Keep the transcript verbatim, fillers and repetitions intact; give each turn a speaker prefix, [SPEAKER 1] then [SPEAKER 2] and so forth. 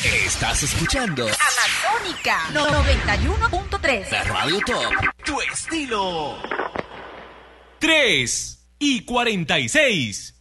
[SPEAKER 1] Estás escuchando
[SPEAKER 2] Amazónica noventa y uno punto tres.
[SPEAKER 1] de Radio Top. Tu estilo.
[SPEAKER 3] tres y cuarenta y seis.